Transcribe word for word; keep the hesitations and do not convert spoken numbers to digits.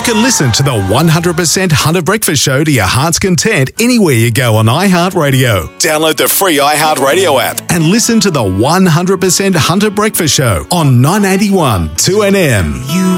can listen to the one hundred percent Hunter Breakfast Show to your heart's content anywhere you go on iHeartRadio. Download the free iHeartRadio app and listen to the one hundred percent Hunter Breakfast Show on nine eighty-one two N M. You